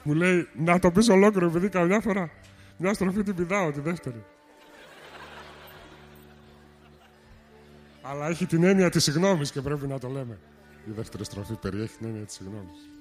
Μου λέει, να το πεις ολόκληρο, επειδή καμιά φορά μια στροφή την πηδάω, τη δεύτερη. Αλλά έχει την έννοια της συγγνώμης και πρέπει να το λέμε. Η δεύτερη στροφή περιέχει την έννοια της συγγνώμης.